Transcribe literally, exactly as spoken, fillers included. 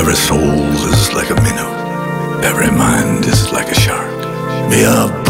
Every soul is like a minnow, every mind is like a shark. Be up